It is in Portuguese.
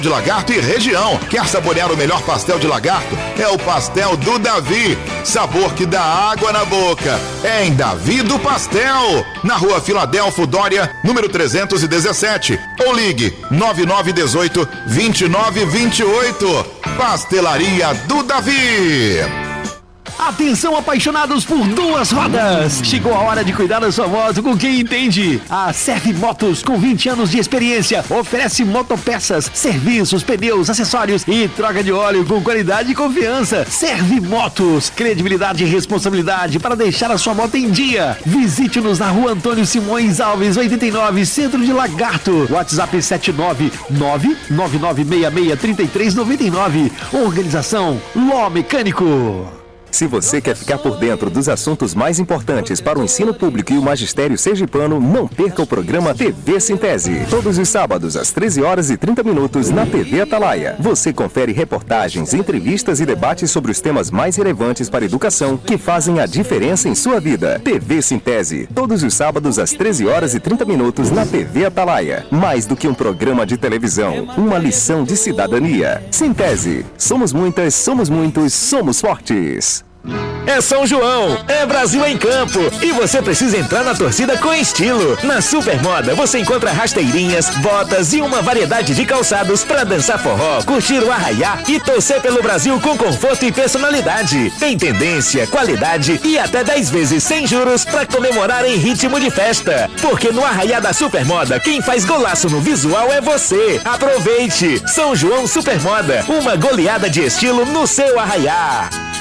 de Lagarto e região. Quer saborear o melhor pastel de lagarto? É o pastel do Davi. Sabor que dá água na boca. É em Davi do Pastel, na rua Filadélfo Dória, número 317. Ou ligue 9918-2928. Pastelaria do Davi. Atenção, apaixonados por duas rodas! Chegou a hora de cuidar da sua moto com quem entende. A Serve Motos, com 20 anos de experiência, oferece motopeças, serviços, pneus, acessórios e troca de óleo com qualidade e confiança. Serve Motos, credibilidade e responsabilidade para deixar a sua moto em dia. Visite-nos na rua Antônio Simões Alves, 89, Centro de Lagarto. WhatsApp 79999663399. Organização Ló Mecânico. Se você quer ficar por dentro dos assuntos mais importantes para o ensino público e o magistério sergipano, não perca o programa TV Sintese. Todos os sábados, às 13h30, na TV Atalaia. Você confere reportagens, entrevistas e debates sobre os temas mais relevantes para a educação que fazem a diferença em sua vida. TV Sintese. Todos os sábados, às 13h30, na TV Atalaia. Mais do que um programa de televisão, uma lição de cidadania. Sintese. Somos muitas, somos muitos, somos fortes. É São João, é Brasil em campo e você precisa entrar na torcida com estilo. Na Supermoda você encontra rasteirinhas, botas e uma variedade de calçados para dançar forró, curtir o arraiá e torcer pelo Brasil com conforto e personalidade. Tem tendência, qualidade e até 10 vezes sem juros para comemorar em ritmo de festa. Porque no arraiá da Supermoda quem faz golaço no visual é você. Aproveite! São João Supermoda, uma goleada de estilo no seu arraiá.